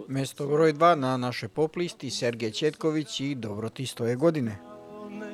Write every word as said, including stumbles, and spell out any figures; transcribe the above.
Mesto broj dva na našoj pop listi Sergej Četković i Dobro ti stoje godine.